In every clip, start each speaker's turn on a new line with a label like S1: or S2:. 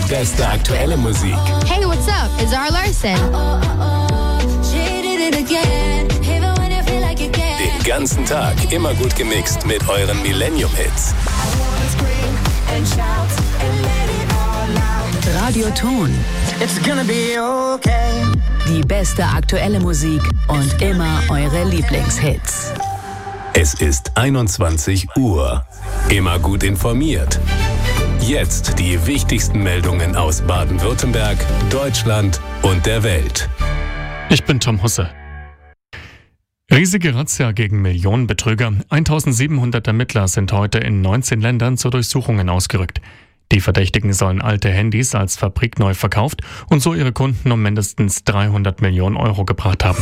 S1: beste aktuelle Musik.
S2: Hey, what's up? It's Zara Larsson.
S1: Den ganzen Tag immer gut gemixt mit euren Millennium-Hits.
S3: Radioton.
S4: It's gonna be okay.
S3: Die beste aktuelle Musik und immer eure Lieblingshits.
S1: Es ist 21 Uhr. Immer gut informiert. Jetzt die wichtigsten Meldungen aus Baden-Württemberg, Deutschland und der Welt.
S5: Ich bin Tom Husse. Riesige Razzia gegen Millionenbetrüger. 1700 Ermittler sind heute in 19 Ländern zu Durchsuchungen ausgerückt. Die Verdächtigen sollen alte Handys als fabrikneu verkauft und so ihre Kunden um mindestens 300 Millionen Euro gebracht haben.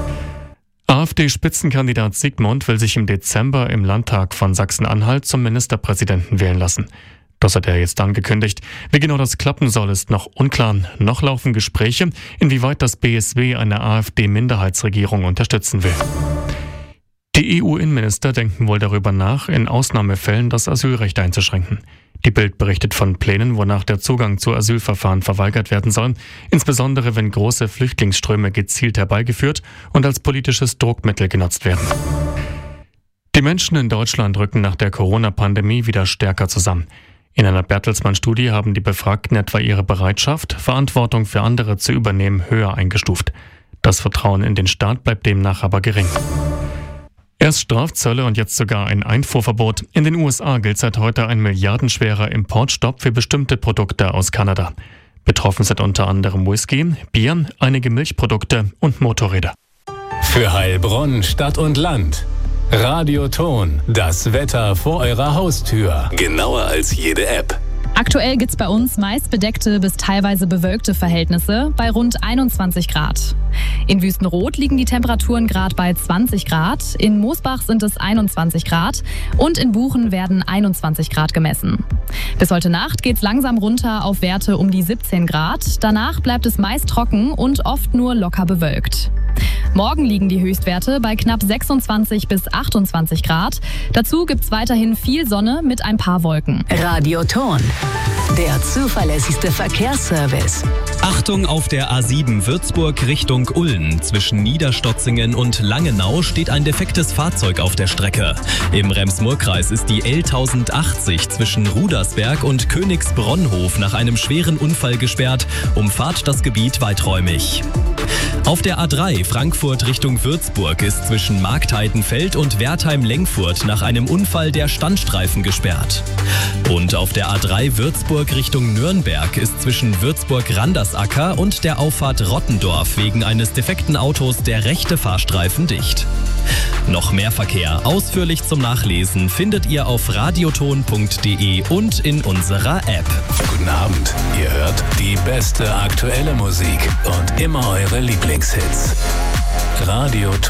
S5: AfD-Spitzenkandidat Sigmund will sich im Dezember im Landtag von Sachsen-Anhalt zum Ministerpräsidenten wählen lassen. Das hat er jetzt angekündigt. Wie genau das klappen soll, ist noch unklar. Noch laufen Gespräche, inwieweit das BSW eine AfD-Minderheitsregierung unterstützen will. Die EU-Innenminister denken wohl darüber nach, in Ausnahmefällen das Asylrecht einzuschränken. Die Bild berichtet von Plänen, wonach der Zugang zu Asylverfahren verweigert werden soll, insbesondere wenn große Flüchtlingsströme gezielt herbeigeführt und als politisches Druckmittel genutzt werden. Die Menschen in Deutschland rücken nach der Corona-Pandemie wieder stärker zusammen. In einer Bertelsmann-Studie haben die Befragten etwa ihre Bereitschaft, Verantwortung für andere zu übernehmen, höher eingestuft. Das Vertrauen in den Staat bleibt demnach aber gering. Erst Strafzölle und jetzt sogar ein Einfuhrverbot. In den USA gilt seit heute ein milliardenschwerer Importstopp für bestimmte Produkte aus Kanada. Betroffen sind unter anderem Whisky, Bier, einige Milchprodukte und Motorräder.
S1: Für Heilbronn, Stadt und Land. Radioton, das Wetter vor eurer Haustür. Genauer als jede App.
S6: Aktuell gibt's bei uns meist bedeckte bis teilweise bewölkte Verhältnisse bei rund 21 Grad. In Wüstenrot liegen die Temperaturen gerade bei 20 Grad, in Moosbach sind es 21 Grad und in Buchen werden 21 Grad gemessen. Bis heute Nacht geht's langsam runter auf Werte um die 17 Grad. Danach bleibt es meist trocken und oft nur locker bewölkt. Morgen liegen die Höchstwerte bei knapp 26 bis 28 Grad. Dazu gibt's weiterhin viel Sonne mit ein paar Wolken.
S3: Radioton. Der zuverlässigste Verkehrsservice.
S7: Achtung, auf der A7 Würzburg Richtung Ulm. Zwischen Niederstotzingen und Langenau steht ein defektes Fahrzeug auf der Strecke. Im Rems-Murr-Kreis ist die L1080 zwischen Rudersberg und Königsbronhof nach einem schweren Unfall gesperrt. Umfahrt das Gebiet weiträumig. Auf der A3 Frankfurt Richtung Würzburg ist zwischen Marktheidenfeld und Wertheim-Lengfurt nach einem Unfall der Standstreifen gesperrt. Und auf der A3 Würzburg Richtung Nürnberg ist zwischen Würzburg-Randersacker und der Auffahrt Rottendorf wegen eines defekten Autos der rechte Fahrstreifen dicht. Noch mehr Verkehr ausführlich zum Nachlesen findet ihr auf radioton.de und in unserer App.
S1: Guten Abend, ihr hört die beste aktuelle Musik und immer eure Lieblingshits. Radioton.